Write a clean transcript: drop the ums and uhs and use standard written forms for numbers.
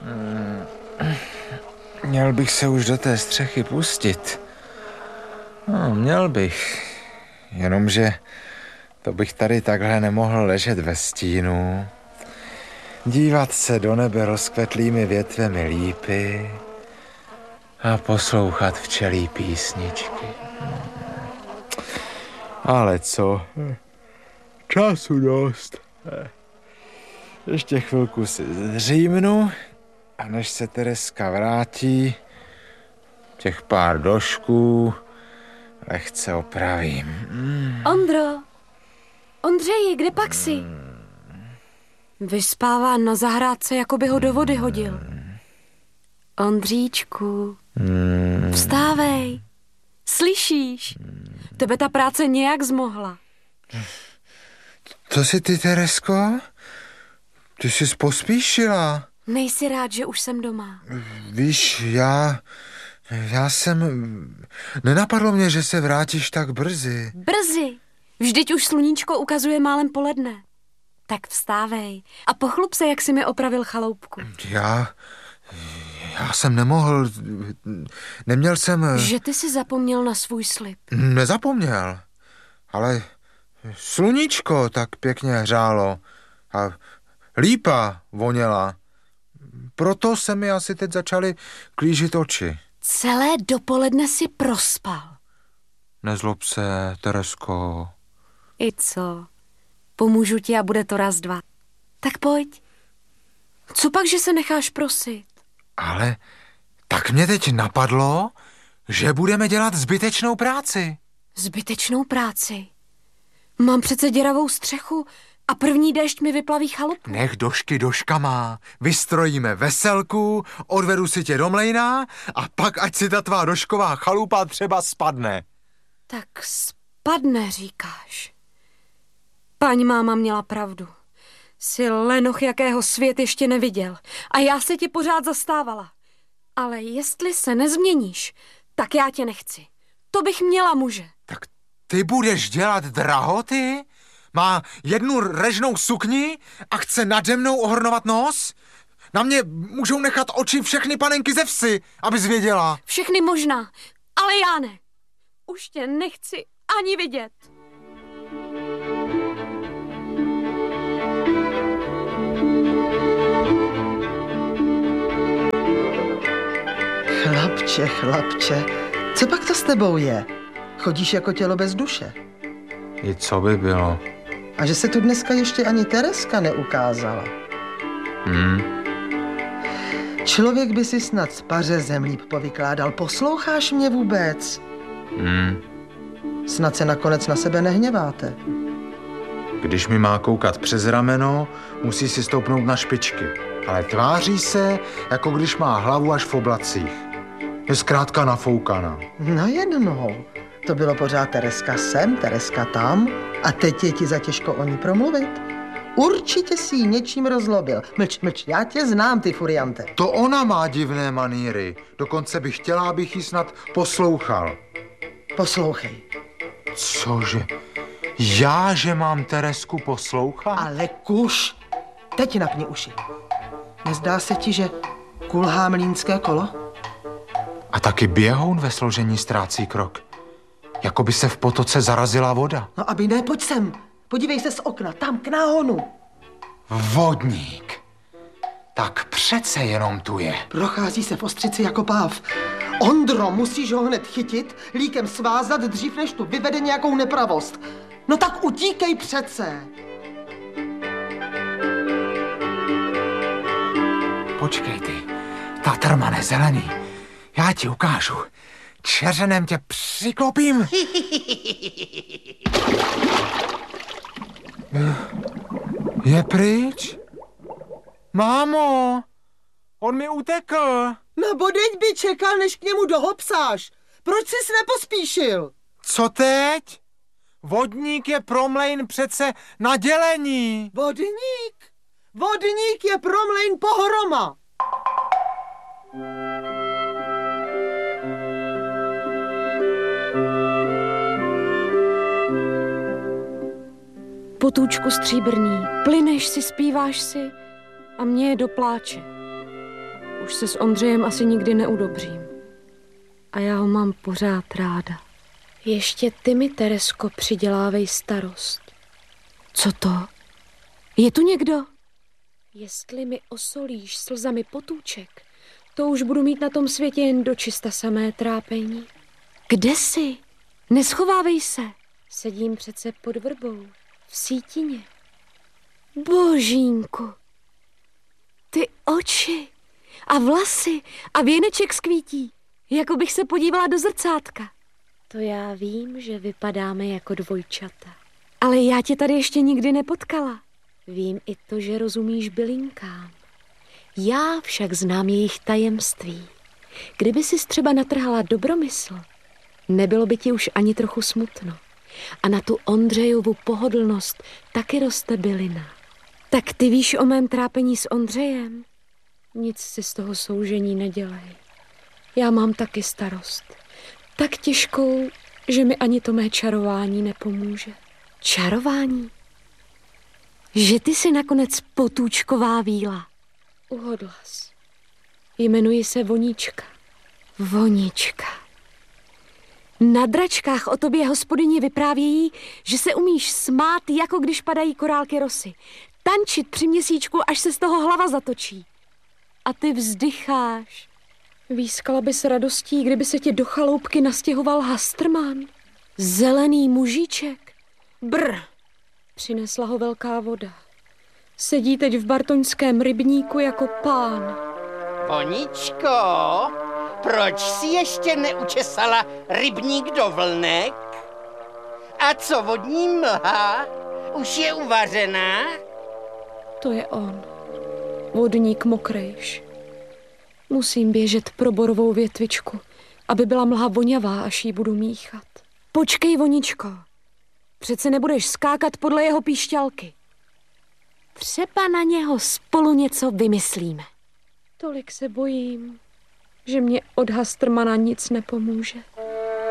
Měl bych se už do té střechy pustit. No, měl bych. Jenomže to bych tady takhle nemohl ležet ve stínu, dívat se do nebe rozkvetlými větvemi lípy a poslouchat včelí písničky. Ale co? Času dost. Ještě chvilku si zřímnu a než se Tereska vrátí, těch pár došků lehce opravím. Ondřeji, kde pak jsi? Vyspává na zahrádce, jako by ho do vody hodil. Ondříčku, vstávej. Slyšíš? Tebe ta práce nějak zmohla. To jsi ty, Teresko? Ty jsi pospíšila. Nejsi rád, že už jsem doma? Víš, já jsem... Nenapadlo mě, že se vrátíš tak brzy. Brzy? Vždyť už sluníčko ukazuje málem poledne. Tak vstávej a pochlup se, jak jsi mi opravil chaloupku. Já jsem nemohl... Neměl jsem... Že ty jsi zapomněl na svůj slib. Nezapomněl, ale sluníčko tak pěkně hřálo a lípa voněla. Proto se mi asi teď začaly klížit oči. Celé dopoledne si prospal. Nezlob se, Teresko. I co? Pomůžu ti a bude to raz, dva. Tak pojď. Co pak, že se necháš prosit? Ale tak mě teď napadlo, že budeme dělat zbytečnou práci. Zbytečnou práci? Mám přece děravou střechu a první déšť mi vyplaví chalupu. Nech došky doškama, vystrojíme veselku, odvedu si tě do mlejna a pak ať si ta tvá došková chalupa třeba spadne. Tak spadne, říkáš. Paní máma měla pravdu. Jsi lenoch, jakého svět ještě neviděl. A já se ti pořád zastávala. Ale jestli se nezměníš, tak já tě nechci. To bych měla muže. Tak ty budeš dělat drahoty? Má jednu režnou sukni a chce nade mnou ohrnovat nos? Na mě můžou nechat oči všechny panenky ze vsi, abys věděla. Všechny možná, ale já ne. Už tě nechci ani vidět. Chlapče, co pak to s tebou je? Chodíš jako tělo bez duše. I co by bylo? A že se tu dneska ještě ani Tereska neukázala. Člověk by si snad z pařezem líp povykládal. Posloucháš mě vůbec? Snad se nakonec na sebe nehněváte. Když mi má koukat přes rameno, musí si stoupnout na špičky. Ale tváří se, jako když má hlavu až v oblacích. Je zkrátka nafoukaná. Najednou. To bylo pořád Tereska sem, Tereska tam a teď je ti zatěžko o ní promluvit. Určitě si ji něčím rozlobil. Mlč, já tě znám, ty furiante. To ona má divné maníry. Dokonce bych chtěla, abych ji snad poslouchal. Poslouchej. Cože? Já, že mám Teresku poslouchat? Ale kuš, teď napni uši. Nezdá se ti, že kulhá mlýnské kolo? A taky běhoun ve složení ztrácí krok. Jako by se v potoce zarazila voda. No aby ne, pojď sem. Podívej se z okna, tam k náhonu. Vodník. Tak přece jenom tu je. Prochází se v ostřici jako páv. Ondro, musíš ho hned chytit, líkem svázat dřív, než tu vyvede nějakou nepravost. No tak utíkej přece. Počkej ty, tatrmane zelený. Já ti ukážu. Čeřenem tě přiklopím. Je pryč? Mámo, on mi utekl. No bodeď by čekal, než k němu dohopsáš. Proč jsi nepospíšil? Co teď? Vodník je pro mlejn přece na dělení. Vodník je pro mlejn pohroma. Potůčku stříbrný, plyneš si, zpíváš si a mě je do pláče. Už se s Ondřejem asi nikdy neudobřím. A já ho mám pořád ráda. Ještě ty mi, Teresko, přidělávej starost. Co to? Je tu někdo? Jestli mi osolíš slzami potůček, to už budu mít na tom světě jen dočista samé trápení. Kde jsi? Neschovávej se. Sedím přece pod vrbou, v sítině. Božínku, ty oči a vlasy a věneček skvítí, jako bych se podívala do zrcátka. To já vím, že vypadáme jako dvojčata. Ale já tě tady ještě nikdy nepotkala. Vím i to, že rozumíš bylinkám. Já však znám jejich tajemství. Kdyby sis třeba natrhala dobromysl, nebylo by ti už ani trochu smutno. A na tu Ondřejovu pohodlnost taky roste bylina. Tak ty víš o mém trápení s Ondřejem? Nic si z toho soužení nedělej. Já mám taky starost. Tak těžkou, že mi ani to mé čarování nepomůže. Čarování? Že ty jsi nakonec potůčková víla. Uhodlas. Jmenuji se Vonička. Vonička. Na dračkách o tobě hospodyni vyprávějí, že se umíš smát, jako když padají korálky rosy. Tančit při měsíčku, až se z toho hlava zatočí. A ty vzdycháš. Výskala by se radostí, kdyby se ti do chaloupky nastěhoval Hastrman. Zelený mužíček. Brr. Přinesla ho velká voda. Sedí teď v bartoňském rybníku jako pán. Voničko, proč si ještě neučesala rybník do vlnek? A co vodní mlha? Už je uvařená? To je on. Vodník mokrejš. Musím běžet pro borovou větvičku, aby byla mlha voňavá, až ji budu míchat. Počkej, Voničko. Přece nebudeš skákat podle jeho píšťalky. Třeba na něho spolu něco vymyslíme. Tolik se bojím, že mě od Hastrmana nic nepomůže.